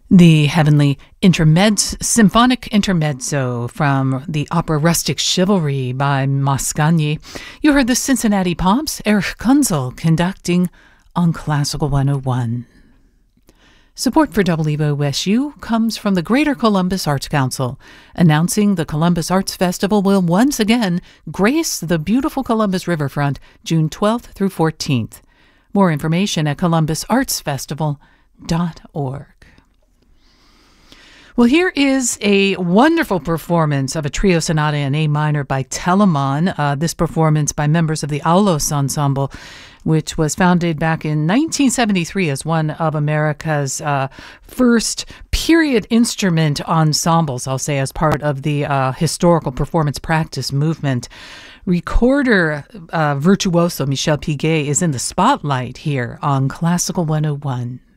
The Heavenly Symphonic Intermezzo from the opera Rustic Chivalry by Mascagni. You heard the Cincinnati Pops, Erich Kunzel, conducting on Classical 101. Support for WOSU comes from the Greater Columbus Arts Council, announcing the Columbus Arts Festival will once again grace the beautiful Columbus Riverfront June 12th through 14th. More information at columbusartsfestival.org. Well, here is a wonderful performance of a trio sonata in A minor by Telemann. This performance by members of the Aulos Ensemble, which was founded back in 1973 as one of America's first period instrument ensembles, I'll say, as part of the historical performance practice movement. Recorder virtuoso Michel Piguet is in the spotlight here on Classical 101.